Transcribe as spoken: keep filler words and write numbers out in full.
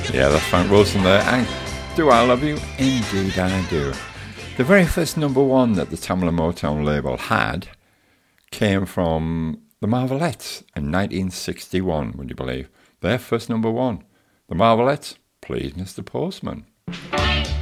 Yeah, that's Frank Wilson there. And Do I Love You? Indeed I do. The very first number one that the Tamla Motown label had came from the Marvelettes in nineteen sixty-one, would you believe? Their first number one. The Marvelettes, Please Mister Postman.